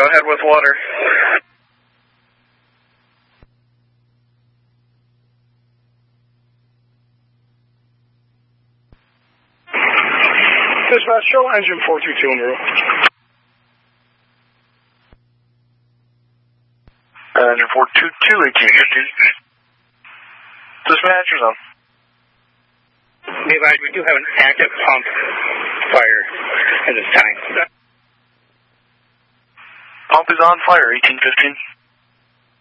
ahead with water. Dispatch, show engine 422 en route. Engine 422, 1850. Dispatcher's on. Levi, we do have an active pump fire at this time. Pump is on fire, 1815.